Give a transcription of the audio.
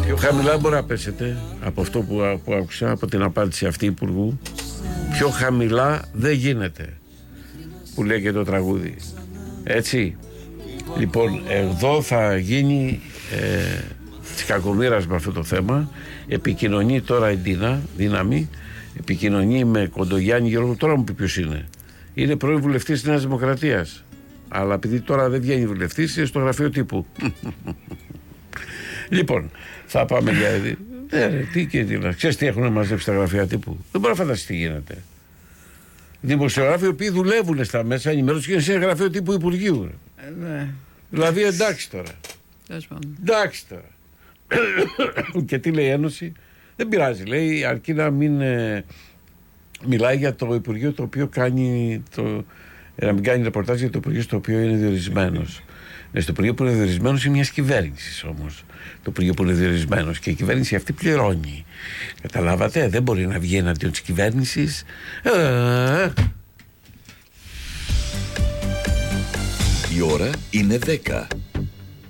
Πιο χαμηλά μπορεί να πέσετε από αυτό που άκουσα, από την απάντηση αυτή υπουργού. Πιο χαμηλά δεν γίνεται, που λέει και το τραγούδι. Έτσι. Λοιπόν, εδώ θα γίνει της κακομοίρας με αυτό το θέμα. Επικοινωνεί τώρα η Δύναμη, επικοινωνεί με Κοντογιάννη Γιώργο. Τώρα μου πει ποιος είναι. Είναι πρώην βουλευτής της Νέας Δημοκρατίας. Αλλά επειδή τώρα δεν βγαίνει βουλευτής, είναι στο γραφείο τύπου. Λοιπόν, θα πάμε για... τι και τι να... Ξέρεις τι έχουν μαζέψει τα γραφεία τύπου? Δεν μπορεί να φανταστείς τι γίνεται. Δημοσιογράφοι οι οποίοι δουλεύουν στα μέσα ενημέρωση και είναι σε γραφείο τύπου Υπουργείου. Ναι. Δηλαδή εντάξει τώρα. Εντάξει τώρα. Και τι λέει η Ένωση? Δεν πειράζει, λέει, αρκεί να μην μιλάει για το Υπουργείο το οποίο κάνει να μην κάνει ρεπορτάζ για το Υπουργείο στο οποίο είναι διορισμένος. Στο Υπουργείο που είναι διορισμένος είναι μια κυβέρνηση όμως. Το Υπουργείο που είναι διορισμένος και η κυβέρνηση αυτή πληρώνει. Καταλάβατε, δεν μπορεί να βγει εναντίον της κυβέρνησης. Η ώρα είναι 10.